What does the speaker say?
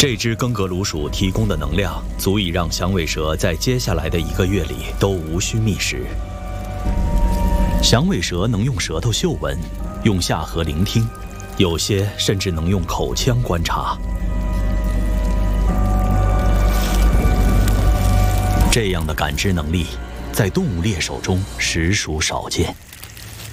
这只更格鲁鼠提供的能量足以让响尾蛇在接下来的1个月里都无需觅食。响尾蛇能用舌头嗅闻，用下颌聆听，有些甚至能用口腔观察。这样的感知能力，在动物猎手中实属少见。